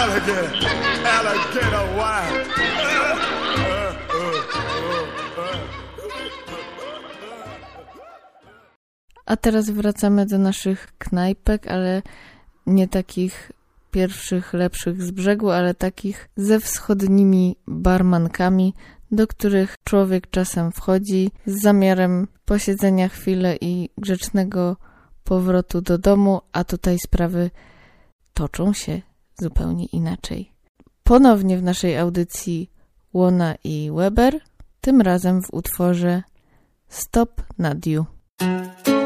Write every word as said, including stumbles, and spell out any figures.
alligator, alligator wine. A teraz wracamy do naszych knajpek, ale nie takich pierwszych, lepszych z brzegu, ale takich ze wschodnimi barmankami, do których człowiek czasem wchodzi z zamiarem posiedzenia chwilę i grzecznego powrotu do domu, a tutaj sprawy toczą się zupełnie inaczej. Ponownie w naszej audycji Łona i Weber, tym razem w utworze Stop Nadiu.